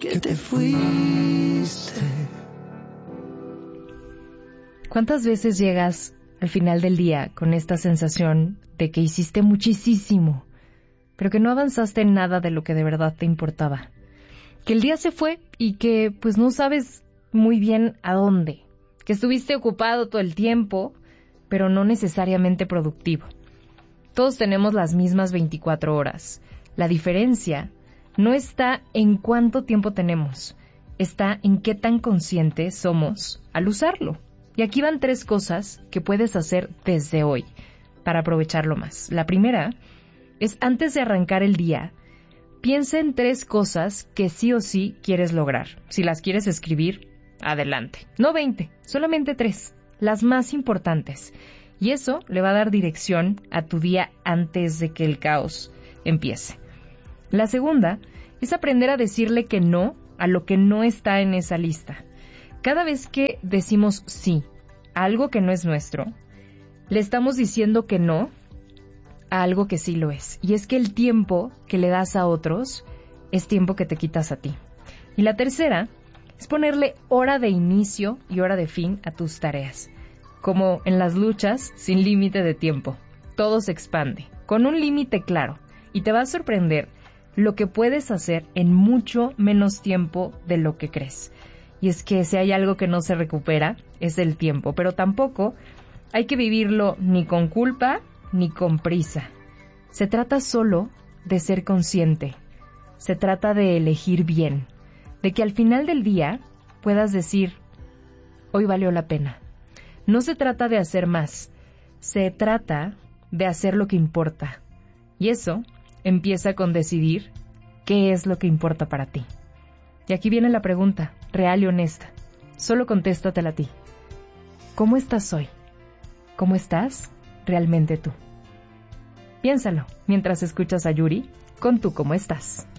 que te fuiste. ¿Cuántas veces llegas al final del día con esta sensación de que hiciste muchísimo, pero que no avanzaste en nada de lo que de verdad te importaba? Que el día se fue y que pues no sabes muy bien a dónde. Que estuviste ocupado todo el tiempo, pero no necesariamente productivo. Todos tenemos las mismas 24 horas. La diferencia no está en cuánto tiempo tenemos, está en qué tan conscientes somos al usarlo. Y aquí van 3 cosas que puedes hacer desde hoy para aprovecharlo más. La primera es, antes de arrancar el día, piensa en 3 cosas que sí o sí quieres lograr. Si las quieres escribir, adelante. No 20, solamente 3, las más importantes. Y eso le va a dar dirección a tu día antes de que el caos empiece. La segunda es aprender a decirle que no a lo que no está en esa lista. Cada vez que decimos sí a algo que no es nuestro, le estamos diciendo que no a algo que sí lo es. Y es que el tiempo que le das a otros es tiempo que te quitas a ti. Y la tercera es ponerle hora de inicio y hora de fin a tus tareas. Como en las luchas, sin límite de tiempo. Todo se expande, con un límite claro. Y te va a sorprender lo que puedes hacer en mucho menos tiempo de lo que crees. Y es que si hay algo que no se recupera, es el tiempo. Pero tampoco hay que vivirlo ni con culpa ni con prisa. Se trata solo de ser consciente. Se trata de elegir bien. De que al final del día puedas decir, hoy valió la pena. No se trata de hacer más. Se trata de hacer lo que importa. Y eso empieza con decidir qué es lo que importa para ti. Y aquí viene la pregunta, real y honesta. Solo contéstatela a ti. ¿Cómo estás hoy? ¿Cómo estás realmente tú? Piénsalo mientras escuchas a Yuri con Tú Cómo Estás.